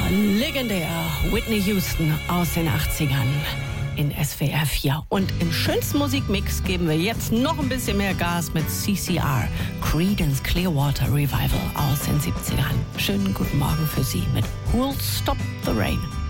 legendär Whitney Houston aus den 80ern in SWR 4. Und im schönsten Musikmix geben wir jetzt noch ein bisschen mehr Gas mit CCR, Creedence Clearwater Revival aus den 70ern. Schönen guten Morgen für Sie mit Who'll Stop the Rain.